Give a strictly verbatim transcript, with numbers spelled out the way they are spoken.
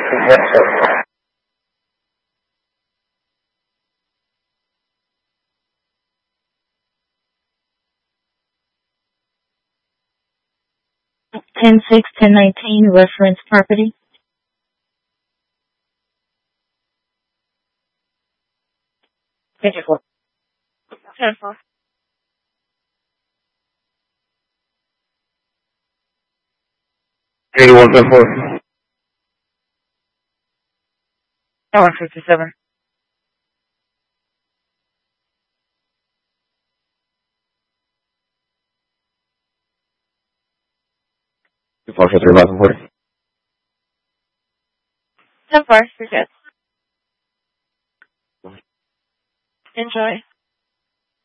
Yes, sir. ten six, ten nineteen, reference property. fifty-four. ten four. eighty-one, ten four. one fifty-seven. two four four three eleven forty. ten four. You're good. Enjoy.